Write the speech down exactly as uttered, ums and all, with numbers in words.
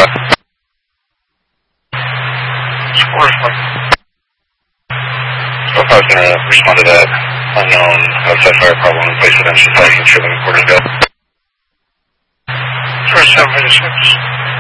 that. Score from. So if I was going to respond to that unknown outside fire problem in place of engine fighting, Chilling Quarter Go. First seven for the six.